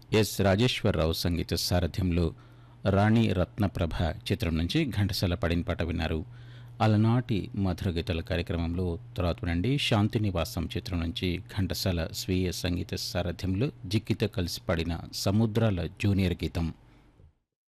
Yes Rajeswara Rao సంగీత సారథ్యంలో రాణి రత్నప్రభ చిత్రం నుంచి ఘంటసాల పడిన పాట విన్నారు. అలనాటి మధుర గీతాల కార్యక్రమంలో తర్వాత వినండి శాంతినివాసం చిత్రం నుంచి ఘంటసాల స్వీయ సంగీత సారథ్యంలో జిక్కితో కలిసి పాడిన సముద్రాల జూనియర్ గీతం.